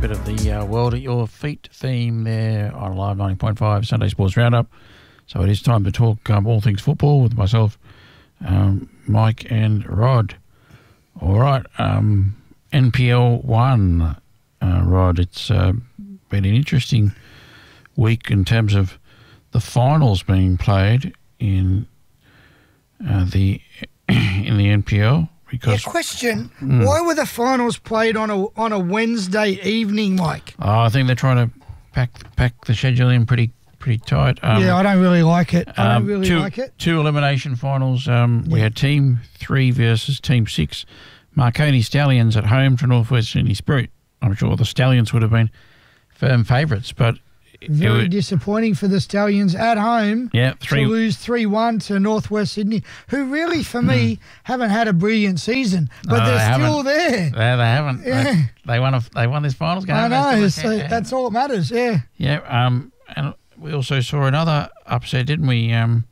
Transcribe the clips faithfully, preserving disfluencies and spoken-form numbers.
bit of the uh, World at Your Feet theme there on Live ninety point five Sunday Sports Roundup. So it is time to talk um, all things football with myself, um, Mike and Rod. All right, um, N P L one, uh, Rod. It's uh, been an interesting week in terms of the finals being played in uh, the in the N P L. Because, yeah, question, mm, why were the finals played on a on a Wednesday evening, Mike? Oh, I think they're trying to pack pack the schedule in pretty pretty tight. Um, yeah, I don't really like it. I um, don't really two, like it. Two elimination finals. Um, Yeah. We had Team three versus Team six. Marconi Stallions at home to Northwest Sydney Spirit. I'm sure the Stallions would have been firm favourites, but Very it, disappointing for the Stallions at home yeah, three. to lose three one to Northwest Sydney, who really, for me, haven't had a brilliant season, but No, they're they still haven't. there. They, they haven't. Yeah. They, they won. A, they won this finals game. I They know, still- so yeah. that's all that matters, yeah. Yeah, um, and we also saw another upset, didn't we? Um,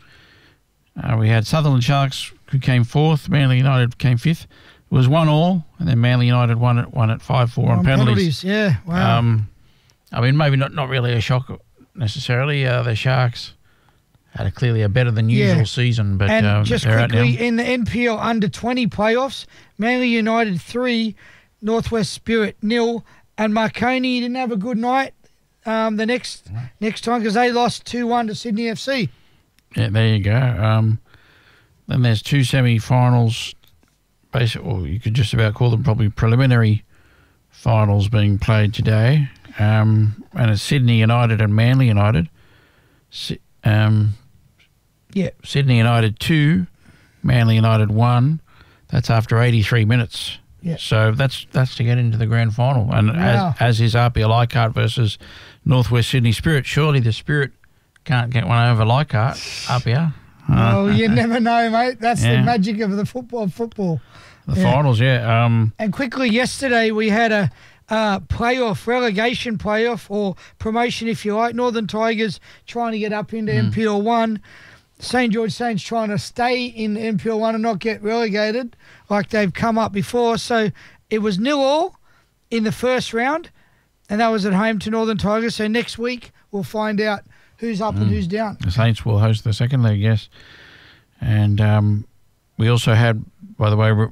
uh, we had Sutherland Sharks, who came fourth. Manly United came fifth. It was one all, and then Manly United won at one at five four on, On penalties. Yeah, wow. Um, I mean, maybe not, not really a shock necessarily. Uh, the Sharks had a, clearly a better than usual Yeah. season, but and uh, just they're out quickly, now. in the N P L under twenty playoffs, Manly United three, Northwest Spirit nil, and Marconi didn't have a good night um, the next next time because they lost two one to Sydney F C. Yeah, there you go. Um, then there's two semi-finals, basically, or you could just about call them probably preliminary finals being played today. Um, and it's Sydney United and Manly United. Si- um, Yeah. Sydney United two, Manly United one. That's after eighty-three minutes. Yeah. So that's that's to get into the grand final. And Wow. as, as is R P Leichhardt versus Northwest Sydney Spirit. Surely the Spirit can't get one over Leichhardt, R P R. Oh, you never know, mate. That's Yeah. the magic of the football. Football. The Yeah. finals, yeah. Um, And quickly, yesterday we had a uh, playoff, relegation playoff, or promotion, if you like. Northern Tigers trying to get up into Mm. N P L one. Saint George Saints trying to stay in N P L one and not get relegated like they've come up before. So it was nil all in the first round, and that was at home to Northern Tigers. So next week we'll find out who's up and who's down. the Saints will host the second leg, yes. And um, we also had, by the way, re-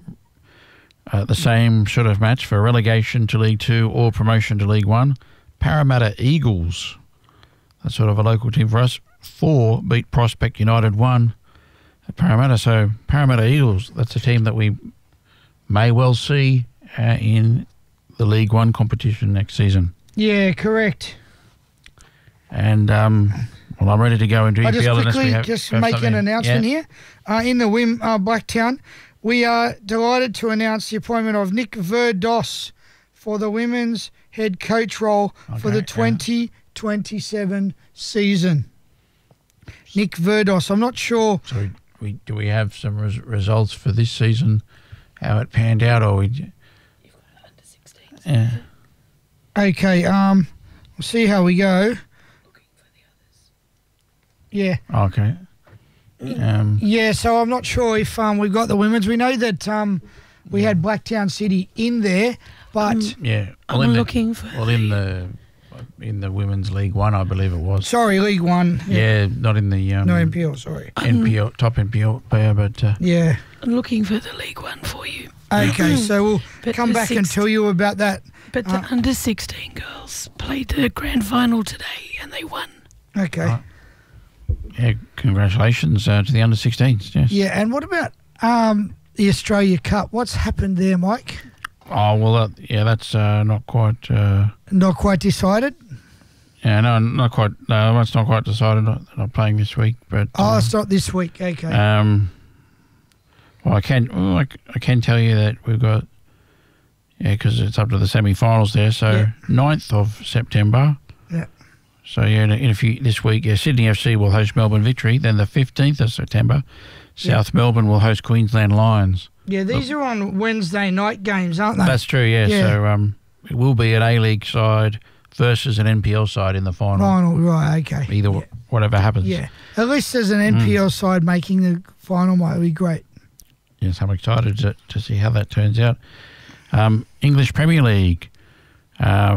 uh, the same sort of match for relegation to League Two or promotion to League One. Parramatta Eagles, that's sort of a local team for us. Four beat Prospect United one at Parramatta. So Parramatta Eagles, that's a team that we may well see uh, in the League One competition next season. Yeah, correct. And um, well, I'm ready to go into E P L. I just unless we quickly have, just have make something. an announcement Yeah. here. Uh, in the Wim uh, Blacktown, we are delighted to announce the appointment of Nick Verdos for the women's head coach role for Okay, the yeah. twenty twenty-seven season. Nick Verdos, I'm not sure. So we do we have some res- results for this season? How it panned out, or we? You've got an under sixteen. Yeah. Okay, um, we'll see how we go. Looking for the others. Yeah, Okay. Um. yeah. So I'm not sure if um we've got the women's. We know that um we had Blacktown City in there, but Um, Yeah. Well, I'm in the, looking for. well in the in the women's League One, I believe it was. sorry, League One. Yeah, not in the um, No N P L. Sorry. N P L top N P L player, but uh, Yeah. I'm looking for the League One for you. Okay, so we'll But come the back and sixth- tell you about that. But the Uh, under sixteen girls played the grand final today and they won. Okay. Right. yeah, congratulations uh, to the under sixteens. Yes. Yeah, and what about um, the Australia Cup? What's happened there, Mike? Oh well, uh, yeah, that's uh, not quite. Uh, Not quite decided? yeah, no, not quite. No, that's not quite decided. Not, not playing this week, but. Oh, uh, it's not this week. Okay. Um, well, I can well, I, c- I can tell you that we've got, yeah, because it's up to the semi-finals there. So Yeah. ninth of September. Yeah. So yeah, in a, in a few this week, yeah, Sydney F C will host Melbourne Victory. Then the fifteenth of September, South Melbourne will host Queensland Lions. yeah, these are on Wednesday night games, aren't they? That's true. Yeah. Yeah. So um, it will be an A-League side versus an N P L side in the final. Final, right, okay. Either yeah. whatever happens. yeah. At least there's an N P L Mm. side making the final, might be great. Yes, I'm excited to, to see how that turns out. Um, English Premier League. Uh,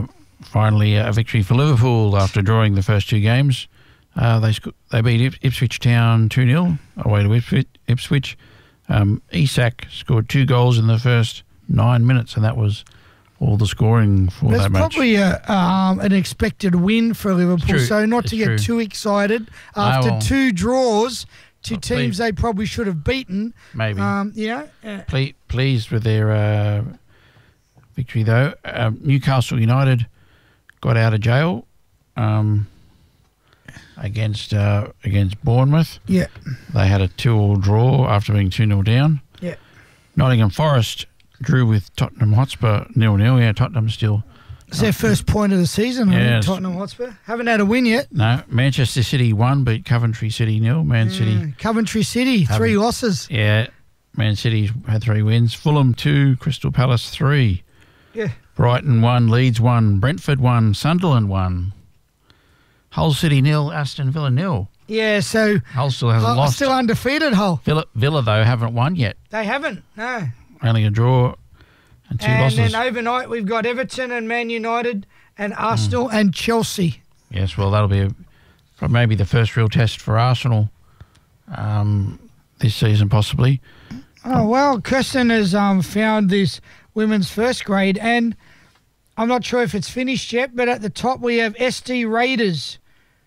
finally a victory for Liverpool after drawing the first two games. Uh, they sc- they beat Ip- Ipswich Town two nil away to Ipswich. Ipswich. Um, Isak scored two goals in the first nine minutes, and that was all the scoring for That's that match. probably a, um, an expected win for Liverpool, true. so not It's to get true. too excited after well, two draws to well, teams please. they probably should have beaten. Maybe. Um, you know, uh, Ple- pleased with their uh, victory, though. Um, Newcastle United got out of jail um, against uh, against Bournemouth. yeah, They had a two all draw after being two nil down. yeah. Nottingham Forest drew with Tottenham Hotspur nil nil. Yeah, Tottenham still. It's their first point of the season, I think, Yes. Tottenham Hotspur. Haven't had a win yet. No, Manchester City won, beat Coventry City nil. Man City. Mm, Coventry City, three Haven't- losses. Yeah, Man City had three wins. Fulham two, Crystal Palace three. Yeah. Brighton one, Leeds one, Brentford one, Sunderland one. Hull City nil, Aston Villa nil. Yeah, so Hull still hasn't Hull- lost. still undefeated, Hull. Villa, Villa, though, haven't won yet. They haven't, no. Only a draw and two and losses. then overnight we've got Everton and Man United and Arsenal and Chelsea. Yes, well, that'll be a, probably maybe the first real test for Arsenal um, this season, possibly. Oh, well, Kirsten has um, found this women's first grade, and I'm not sure if it's finished yet, but at the top we have S D Raiders.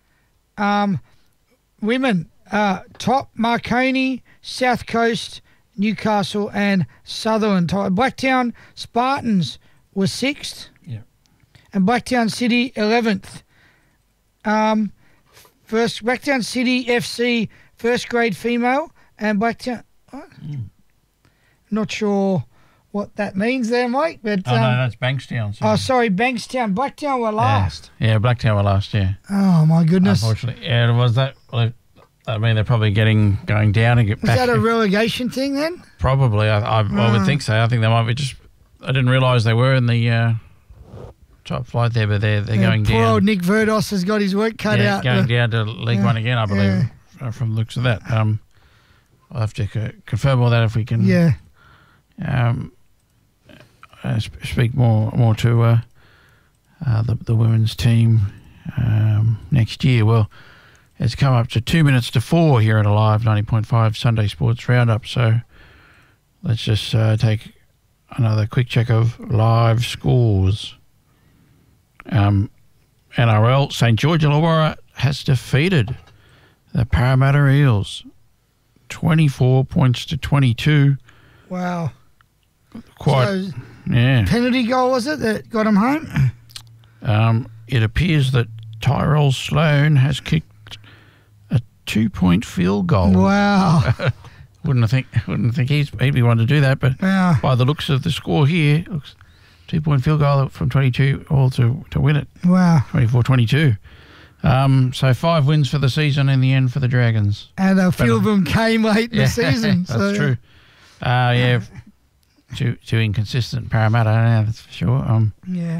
Um, women, uh, top Marconi, South Coast, Newcastle, and Sutherland. Blacktown Spartans were sixth. Yeah. And Blacktown City eleventh. Um, first Blacktown City F C first grade female, and Blacktown. What? Mm. Not sure what that means there, Mike. But Oh, um, no, that's Bankstown. oh, sorry, Bankstown. Blacktown were last. Yeah, yeah Blacktown were last, yeah. Oh my goodness! Unfortunately. Yeah, was that... Well, I mean, they're probably getting going down and get Was back. that a relegation thing then? Probably. I, I, I would Ah. think so. I think they might be just... I didn't realise they were in the uh, top flight there, but they're, they're Yeah, going poor down. old Nick Verdos has got his work cut yeah, out. going The- down to League yeah, One again, I believe, yeah. f- from the looks of that. Um, I'll have to co- confirm all that if we can yeah. um, uh, sp- speak more more to uh, uh, the, the women's team um, next year. Well, it's come up to two minutes to four here at Alive ninety point five Sunday Sports Roundup. So let's just uh, take another quick check of live scores. Um, N R L, St George Illawarra has defeated the Parramatta Eels twenty-four points to twenty-two. Wow. Quite, So, yeah. penalty goal was it that got him home? Um, it appears that Tyrell Sloan has kicked a two-point field goal. Wow. Wouldn't I think? Wouldn't think he's, he'd be one to do that, but Wow. by the looks of the score here, it looks two-point field goal from twenty-two all to to win it, Wow. twenty-four twenty-two. Um, so five wins for the season in the end for the Dragons. And a few of them came late in Yeah, the season. that's so, true. Uh, yeah, too too inconsistent Parramatta, yeah, that's for sure. Um, Yeah.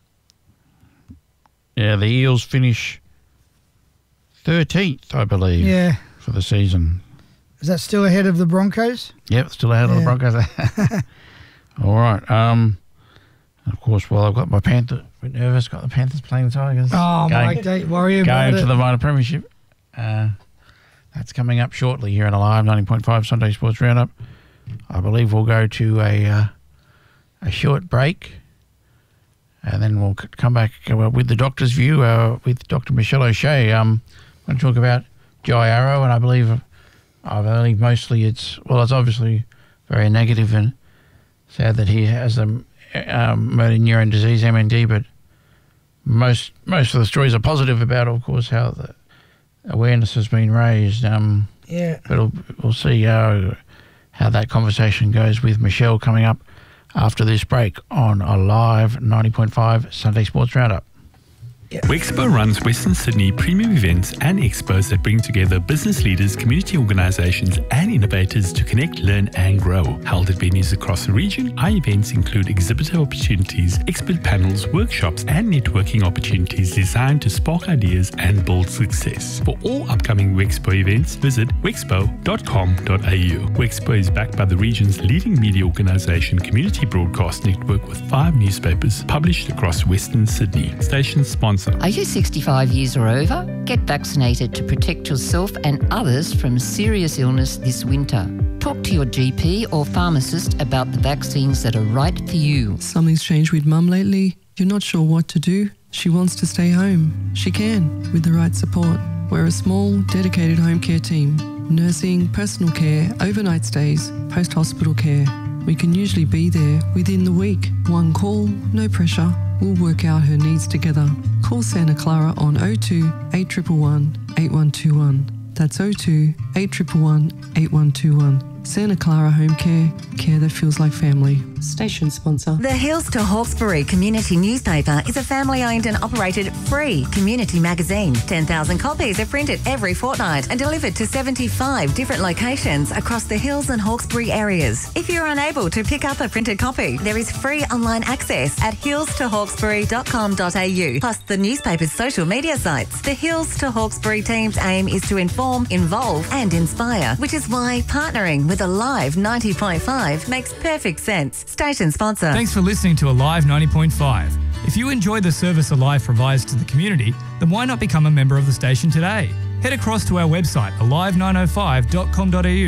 yeah, the Eels finish thirteenth, I believe, Yeah. for the season. Is that still ahead of the Broncos? Yep, still ahead of the Yeah. Broncos. All right. Um, of course, well, I've got my Panthers. A bit nervous. Got the Panthers playing the Tigers. Oh, going, Mike, don't worry about going it. to the minor premiership. Uh, that's coming up shortly here at Alive ninety point five Sunday Sports Roundup. I believe we'll go to a uh, a short break, and then we'll c- come back uh, with the doctor's view uh, with Doctor Michelle O'Shea. Um, I'm going to talk about Jai Arrow, and I believe I believe mostly it's well, it's obviously very negative and sad that he has a um, motor neurone disease, M N D, but most most of the stories are positive about, of course, how the awareness has been raised. Um, Yeah. but we'll, we'll see how, how that conversation goes with Michelle coming up after this break on Alive ninety point five Sunday Sports Roundup. Wexpo runs Western Sydney premium events and expos that bring together business leaders, community organisations and innovators to connect, learn and grow. Held at venues across the region, our events include exhibitor opportunities, expert panels, workshops and networking opportunities designed to spark ideas and build success. For all upcoming Wexpo events, visit wexpo dot com dot a u. Wexpo is backed by the region's leading media organisation, Community Broadcast Network, with five newspapers published across Western Sydney. Station sponsor. Are you sixty-five years or over? Get vaccinated to protect yourself and others from serious illness this winter. Talk to your G P or pharmacist about the vaccines that are right for you. Something's changed with Mum lately. You're not sure what to do. She wants to stay home. She can, with the right support. We're a small, dedicated home care team. Nursing, personal care, overnight stays, post-hospital care. We can usually be there within the week. One call, no pressure. We'll work out her needs together. Call Santa Clara on oh two, eight one one, eight one two one. That's oh two, eight one one, eight one two one. Santa Clara Home Care, care that feels like family. Station sponsor. The Hills to Hawkesbury Community Newspaper is a family-owned and operated free community magazine. ten thousand copies are printed every fortnight and delivered to seventy-five different locations across the Hills and Hawkesbury areas. If you're unable to pick up a printed copy, there is free online access at hills to hawkesbury dot com dot a u, plus the newspaper's social media sites. The Hills to Hawkesbury team's aim is to inform, involve and inspire, which is why partnering with Alive ninety point five makes perfect sense. Station sponsor. Thanks for listening to Alive ninety point five. If you enjoy the service Alive provides to the community, then why not become a member of the station today? Head across to our website alive nine oh five dot com dot a u